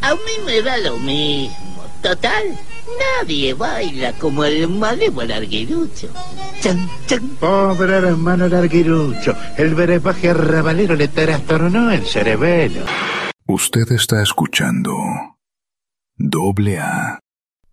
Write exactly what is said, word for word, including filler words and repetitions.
A mí me da lo mismo. Total, nadie baila como el malévolo Larguirucho. Chan, chan. Pobre hermano Larguirucho, el brebaje arrabalero le trastornó el cerebelo. Usted está escuchando Doble A.